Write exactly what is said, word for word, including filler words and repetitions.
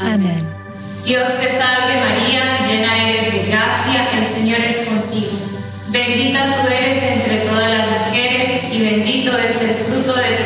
Amén. Dios te salve María, llena eres de gracia, el Señor es contigo. Bendita tú eres entre todas las mujeres y bendito es el fruto de